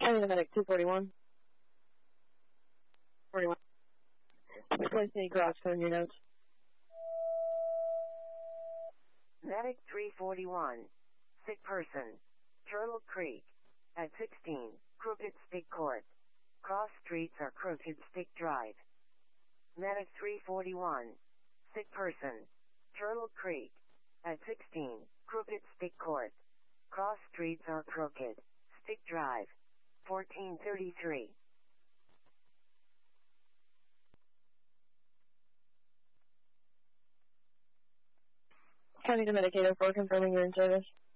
County the medic, 241. 41. Replace the garage code in your notes. Medic 341. Sick person. Turtle Creek. At 16, Crooked Stick Court. Cross streets are Crooked Stick Drive. Medic 341. Sick person. Turtle Creek. At 16, Crooked Stick Court. Cross streets are Crooked Stick Drive. 1433. County the medic, 804, confirming you're in service.